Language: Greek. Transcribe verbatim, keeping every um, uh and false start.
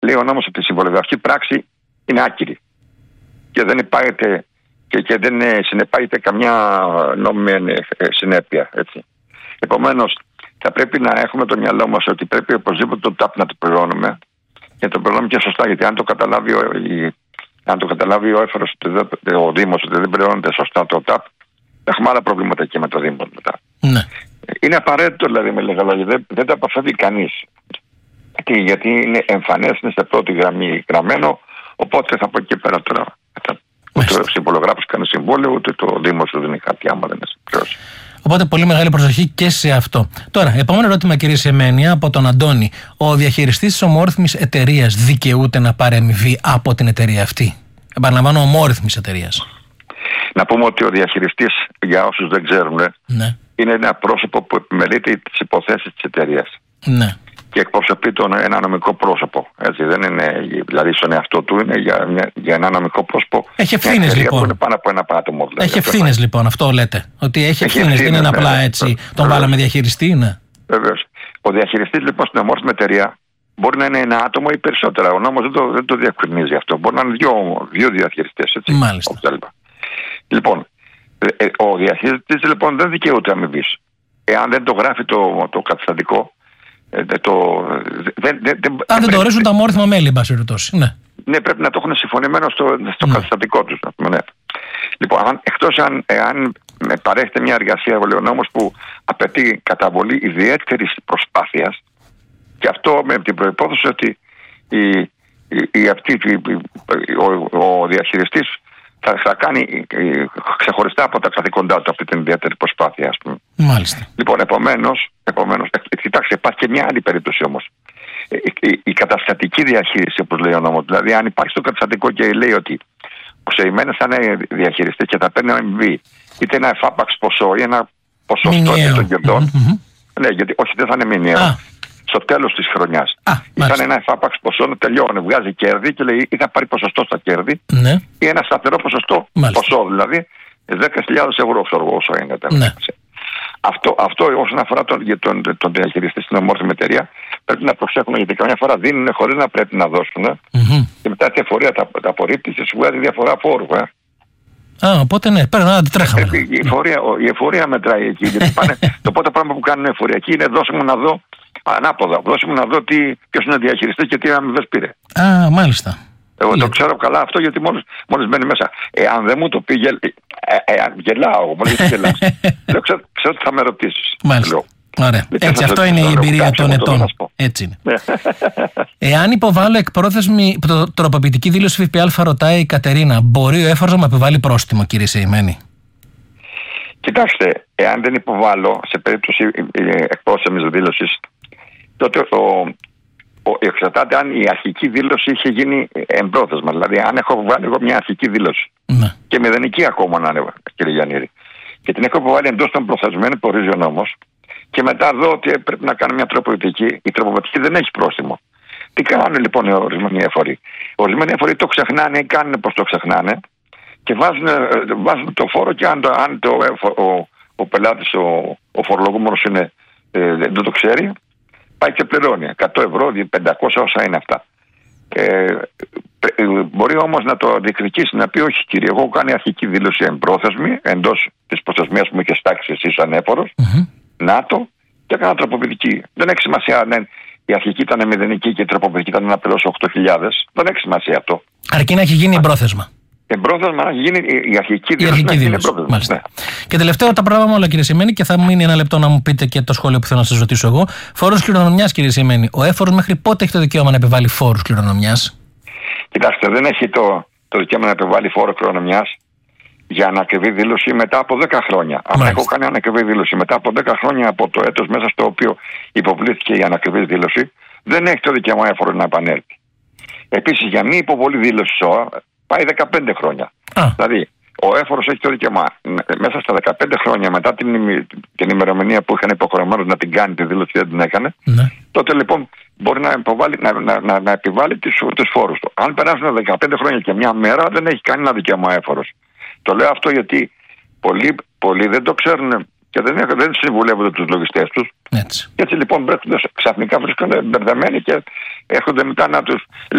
λέει ο νόμος ότι η συμβολιογραφική πράξη είναι άκυρη και δεν υπάρχει και, και δεν συνεπάγεται καμιά νόμιμη συνέπεια. Έτσι. Επομένως, θα πρέπει να έχουμε το μυαλό μας ότι πρέπει οπωσδήποτε το ΤΑΠ να το πληρώνουμε και το πληρώνουμε και σωστά, γιατί αν το καταλάβει ο, η, αν το καταλάβει ο έφορος, ο Δήμος, ότι δεν πληρώνεται σωστά το ΤΑΠ, έχουμε άλλα προβλήματα και με το Δήμο μετά. Ναι. Είναι απαραίτητο, δηλαδή, με λίγα λόγια, δεν, δεν τα αποφεύγει κανείς. Γιατί, γιατί είναι εμφανές, είναι σε πρώτη γραμμή γραμμένο, οπότε θα πω και πέρα τώρα. Ούτε ο συμβολογράφος κάνει συμβόλαιο, ούτε το Δήμο σου δίνει κάτι άμα δεν είναι πληρώσει. Οπότε πολύ μεγάλη προσοχή και σε αυτό. Τώρα, επόμενο ερώτημα, κύριε Σεμένια, από τον Αντώνη. Ο διαχειριστής της ομόρυθμης εταιρείας δικαιούται να πάρει αμοιβή από την εταιρεία αυτή? Επαναλαμβάνω, ομόρυθμης εταιρείας. Να πούμε ότι ο διαχειριστής, για όσους δεν ξέρουν, ναι. είναι ένα πρόσωπο που επιμελείται τις υποθέσεις της εταιρείας. Ναι. Και εκπροσωπεί τον, ένα νομικό πρόσωπο. Έτσι, δεν είναι, δηλαδή στον εαυτό του, είναι για, μια, για ένα νομικό πρόσωπο. Έχει ευθύνες λοιπόν. Που είναι πάνω από ένα άτομο. Δηλαδή, έχει ευθύνες λοιπόν, αυτό λέτε. Ότι έχει ευθύνες, δεν είναι απλά έτσι. Ναι, τον βεβαίως. Βάλαμε διαχειριστή, ναι. Βεβαίως. Ο διαχειριστής λοιπόν στην ομόρυθμη εταιρεία μπορεί να είναι ένα άτομο ή περισσότερα. Ο νόμος δεν το, δεν το διευκρινίζει αυτό. Μπορεί να είναι δύο, δύο διαχειριστές. Έτσι, μάλιστα. Λοιπόν, ο διαχειριστής λοιπόν δεν δικαιούται αμοιβής. Εάν δεν το γράφει το, το καταστατικό. Το, δεν, δεν, δεν, Αν δεν το ορίζουν τα ομόρυθμα μέλη, εν πάση περιπτώσει. Ναι. ναι, πρέπει να το έχουν συμφωνημένο στο, στο ναι. καταστατικό τους. Ναι. Λοιπόν, εκτός αν, αν παρέχεται μια εργασία, ο νόμος που απαιτεί καταβολή ιδιαίτερης προσπάθειας, και αυτό με την προϋπόθεση ότι η, η, η, αυτή, η, ο, ο διαχειριστής θα, θα κάνει ξεχωριστά από τα καθήκοντά του αυτή την ιδιαίτερη προσπάθεια, ας πούμε. Μάλιστα. Λοιπόν, επομένως, επομένως, κοιτάξτε, υπάρχει και μια άλλη περίπτωση όμως. Η, η, η καταστατική διαχείριση, όπως λέει ο νόμος. Δηλαδή, αν υπάρχει στο καταστατικό και λέει ότι ο Σεημένος θα είναι διαχειριστής και θα παίρνει αμοιβή, είτε ένα εφάπαξ ποσό ή ένα ποσοστό των κερδών. Mm-hmm. Ναι, γιατί όχι, δεν θα είναι μηνιαίο. Ah. Στο τέλος της χρονιάς. Ήταν ένα εφάπαξ ποσό να τελειώνει, βγάζει κέρδη και λέει ή θα πάρει ποσοστό στα κέρδη, ναι. ή ένα σταθερό ποσοστό μάλιστα. ποσό, δηλαδή δέκα χιλιάδες ευρώ, ξέρω εγώ όσο είναι. Ναι. Αυτό, αυτό όσον αφορά τον, τον, τον διαχειριστή στην ομόρυθμη εταιρεία, πρέπει να προσέχουν, γιατί καμιά φορά δίνουν χωρίς να πρέπει να δώσουν. Mm-hmm. Και μετά η εφορία τα, τα απορρίπτει και σου βγάζει διαφορά φόρου. Ε. Α, οπότε ναι, πρέπει να αντιτρέχαμε. Η, η, εφορία, η εφορία μετράει εκεί. Γιατί πάνε, το πρώτο πράγμα που κάνουν εφοριακοί είναι δώσε μου να δω. Ανάποδα. Δώσε μου να δω ποιος είναι διαχειριστής και τι αμοιβές πήρε. Α, μάλιστα. Εγώ Λέτε. το ξέρω καλά αυτό, γιατί μόλις, μόλις μπαίνει μέσα. Εάν δεν μου το πει, γελ, ε, ε, ε, γελάω. Μόλις γελάς. Λέω, ξέρω, ξέρω τι θα με ρωτήσεις. Μάλιστα. Λέω. Ωραία. Δεν Έτσι, αυτό είναι η εμπειρία των ετών. Έτσι είναι. Εάν υποβάλλω εκπρόθεσμη τροποποιητική δήλωση ΦΠΑ, ρωτάει η Κατερίνα, μπορεί ο έφορος να με επιβάλλει πρόστιμο, κύριε Σεημένη? Κοιτάξτε, εάν δεν υποβάλλω σε περίπτωση εκπρόσωπης δήλωσης, τότε ο, ο, εξαρτάται αν η αρχική δήλωση είχε γίνει εμπρόθεσμα. Δηλαδή, αν έχω βάλει εγώ μια αρχική δήλωση ναι. και μηδενική ακόμα να είναι, κύριε Γιαννήρη, και την έχω βάλει εντός των προθεσμένων που ορίζει ο νόμος, και μετά δω ότι πρέπει να κάνω μια τροποποιητική, η τροποποιητική δεν έχει πρόστιμο. Τι κάνουν λοιπόν οι ορισμένοι εφοροί? Οι ορισμένοι εφοροί το ξεχνάνε ή κάνουν πως το ξεχνάνε και βάζουν, βάζουν το φόρο, και αν το, αν το, ο, ο πελάτης, ο, ο φορολογούμενος είναι, ε, δεν το ξέρει, πάει και πληρώνει εκατό ευρώ, πεντακόσια, όσα είναι αυτά. Ε, μπορεί όμως να το διεκδικήσει, να πει όχι κύριε, εγώ έχω κάνει αρχική δήλωση εμπρόθεσμη εντός της προθεσμίας που μου είχε στάξει εσείς ανέφορος, mm-hmm. να το, και έκανα τροποποιητική. Δεν έχει σημασία, ναι, η αρχική ήταν μηδενική και η τροποποιητική ήταν να πληρώσω οκτώ χιλιάδες. Δεν έχει σημασία αυτό. Αρκεί να έχει γίνει εμπρόθεσμα. Εμπρόθεσμα να γίνει η αρχική δήλωση. Η αρχική δήλωση. Ναι. Και τελευταίο τα πράγματα όλα, κύριε Σεημένη, και θα μείνει ένα λεπτό να μου πείτε και το σχόλιο που θέλω να σας ρωτήσω εγώ. Φόρος κληρονομιάς, κύριε Σεημένη. Ο έφορος μέχρι πότε έχει το δικαίωμα να επιβάλλει φόρους κληρονομιάς? Κοιτάξτε, δεν έχει το, το δικαίωμα να επιβάλλει φόρο κληρονομιάς για ανακριβή δήλωση μετά από δέκα χρόνια. Αν έχω κάνει ανακριβή δήλωση μετά από δέκα χρόνια από το έτος μέσα στο οποίο υποβλήθηκε η ανακριβή δήλωση, δεν έχει το δικαίωμα έφορος να επανέλθει. Επίσης, για μη υποβολή δήλωση ΣΟΑ πάει δεκαπέντε χρόνια. Α. Δηλαδή, ο έφορος έχει το δικαίωμα μέσα στα δεκαπέντε χρόνια μετά την, την ημερομηνία που είχαν υποχρεωμένος να την κάνει τη δήλωση, δεν την έκανε. Ναι. Τότε λοιπόν μπορεί να, υποβάλει, να, να, να, να επιβάλλει τους φόρους του. Αν περάσουν δεκαπέντε χρόνια και μια μέρα, δεν έχει κανένα δικαίωμα έφορος. Το λέω αυτό γιατί πολλοί, πολλοί δεν το ξέρουν και δεν, δεν συμβουλεύονται τους λογιστές τους. Έτσι. Και έτσι λοιπόν ξαφνικά βρίσκονται μπερδεμένοι και έρχονται μετά να τους